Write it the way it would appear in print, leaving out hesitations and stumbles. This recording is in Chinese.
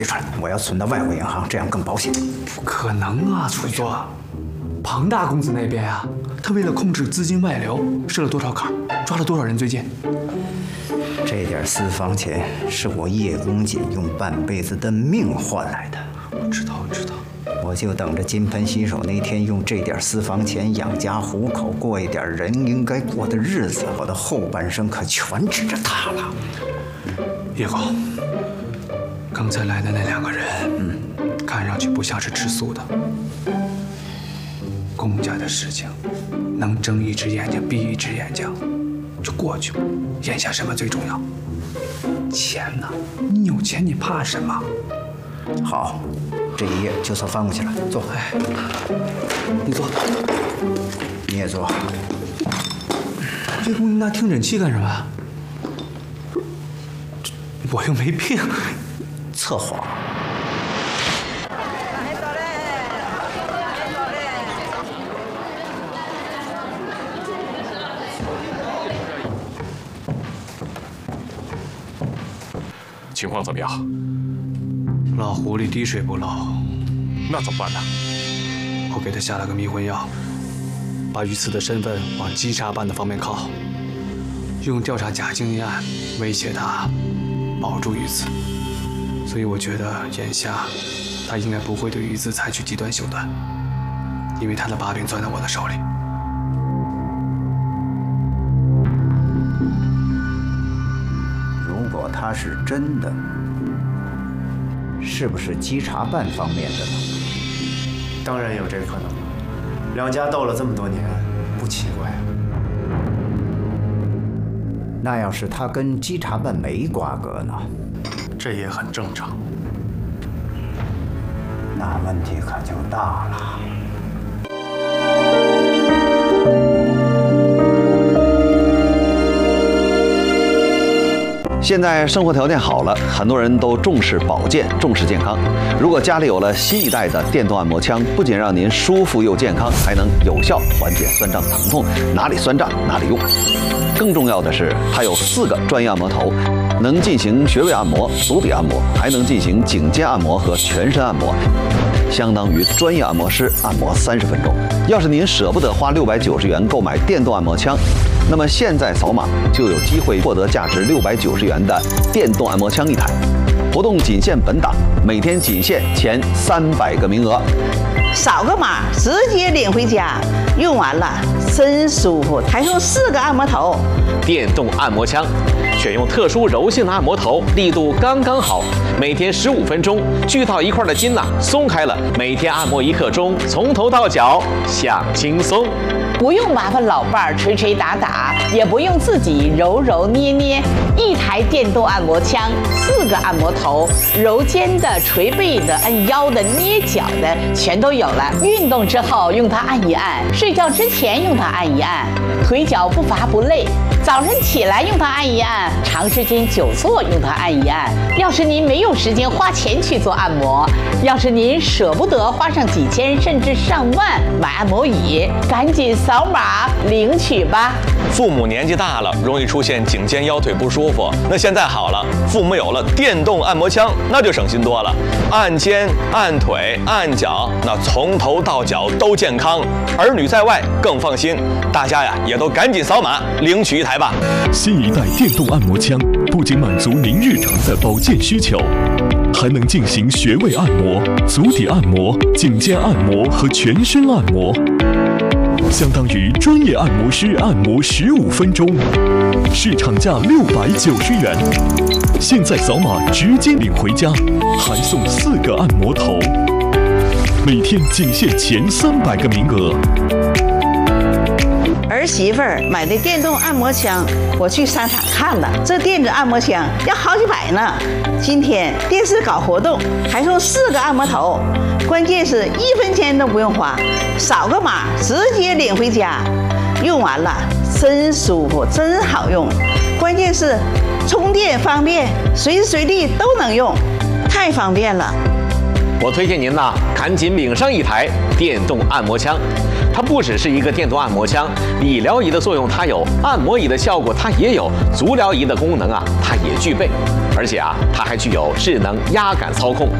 我要存到外国银行，这样更保险。 不可能啊，楚作，庞大公子那边啊，他为了控制资金外流，设了多少坎，抓了多少人最近？ 这点私房钱是我叶公瑾用半辈子的命换来的。 我知道。 我就等着金盆洗手那天，用这点私房钱养家糊口，过一点人应该过的日子。我的后半生可全指着他了。 叶公，刚才来的那2个人，看上去不像是吃素的。公家的事情，能睁一只眼睛闭一只眼睛，就过去吧。眼下什么最重要？钱呢？你有钱，你怕什么？ 好，这一页就算翻过去了。坐， 你坐， 你也坐。 叶公，你拿听诊器干什么？我又没病。 测谎。 情况怎么样？ 老狐狸滴水不漏。 那怎么办呢？ 我给他下了个迷魂药，把于此的身份往稽查办的方面靠，用调查假经营案威胁他保住于此。所以我觉得眼下他应该不会对于此采取极端手段，因为他的把柄攥在我的手里。 如果他是真的，是不是稽查办方面的呢？ 当然有这个可能，两家斗了这么多年，不奇怪。 那要是他跟稽查办没瓜葛呢？ 这也很正常。 那问题可就大了。 现在生活条件好了，很多人都重视保健，重视健康。如果家里有了新一代的电动按摩枪，不仅让您舒服又健康，还能有效缓解酸胀疼痛，哪里酸胀哪里用。更重要的是，它有4个专业按摩头，能进行穴位按摩、足底按摩，还能进行颈肩按摩和全身按摩，相当于专业按摩师按摩30分钟。要是您舍不得花690元购买电动按摩枪，那么现在扫码就有机会获得价值690元的电动按摩枪1台。活动仅限本档，每天仅限前300个名额。 扫个码直接领回家，用完了真舒服，还送4个按摩头。 电动按摩枪，选用特殊柔性的按摩头，力度刚刚好，每天15分钟，聚到一块的筋松开了，每天按摩1刻钟，从头到脚享轻松。 不用麻烦老伴儿捶捶打打，也不用自己揉揉捏捏，一台电动按摩枪，4个按摩头，揉肩的、捶背的、按腰的、捏脚的，全都有了。运动之后用它按一按，睡觉之前用它按一按，腿脚不乏不累。早晨起来用它按一按，长时间久坐用它按一按。要是您没有时间花钱去做按摩，要是您舍不得花上几千甚至上万买按摩椅，赶紧扫码领取吧。 父母年纪大了，容易出现颈肩腰腿不舒服。那现在好了，父母有了电动按摩枪，那就省心多了。按肩、按腿、按脚，那从头到脚都健康，儿女在外更放心。大家呀，也都赶紧扫码领取1台吧。 新一代电动按摩枪不仅满足您日常的保健需求，还能进行穴位按摩、足底按摩、颈肩按摩和全身按摩，相当于专业按摩师按摩15分钟，市场价690元。现在扫码直接领回家，还送4个按摩头，每天仅限前300个名额。 儿媳妇儿买的电动按摩枪，我去商场看了，这电子按摩枪要好几百呢。今天电视搞活动，还送4个按摩头，关键是1分钱都不用花，扫个码直接领回家，用完了真舒服，真好用。关键是充电方便，随时随地都能用，太方便了。 我推荐您看赶紧领上一台电动按摩枪。它不只是一个电动按摩枪，理疗仪的作用它有，按摩仪的效果它也有，足疗仪的功能啊它也具备，而且啊它还具有智能压感操控。